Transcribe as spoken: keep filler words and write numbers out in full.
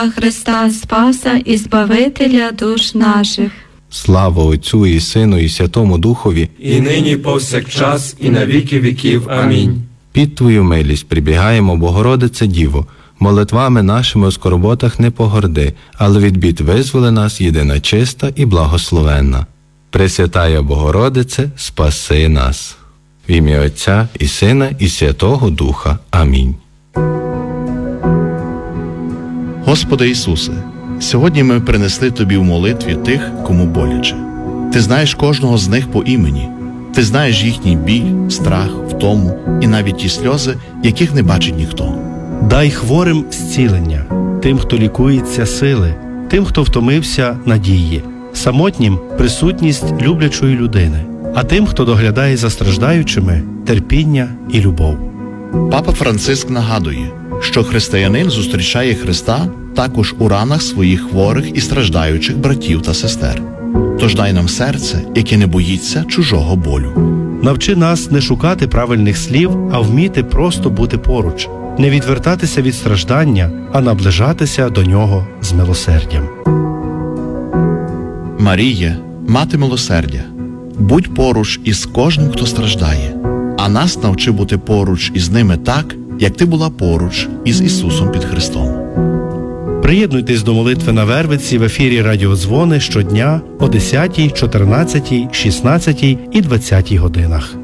Христа Спаса і Збавителя душ наших. Слава Отцю і Сину і Святому Духові, і нині повсякчас, і на віки віків. Амінь. Під Твою милість прибігаємо, Богородице Діво, молитвами нашими у скорботах не погорди, але від бід визволи нас єдина чиста і благословенна. Пресвятая Богородице, спаси нас. В ім'я Отця і Сина і Святого Духа. Амінь. Господи Ісусе, сьогодні ми принесли Тобі в молитві тих, кому боляче. Ти знаєш кожного з них по імені. Ти знаєш їхній біль, страх, втому і навіть ті сльози, яких не бачить ніхто. Дай хворим зцілення, тим, хто лікується, сили, тим, хто втомився, надії, самотнім – присутність люблячої людини, а тим, хто доглядає за страждаючими – терпіння і любов. Папа Франциск нагадує, що християнин зустрічає Христа також у ранах своїх хворих і страждаючих братів та сестер. Тож дай нам серце, яке не боїться чужого болю. Навчи нас не шукати правильних слів, а вміти просто бути поруч, не відвертатися від страждання, а наближатися до нього з милосердям. Марія, Мати милосердя, будь поруч із кожним, хто страждає, а нас навчи бути поруч із ними так, як ти була поруч із Ісусом під Христом. Приєднуйтесь до молитви на Вервиці в ефірі Радіодзвони щодня о десятій, чотирнадцятій, шістнадцятій і двадцятій годинах.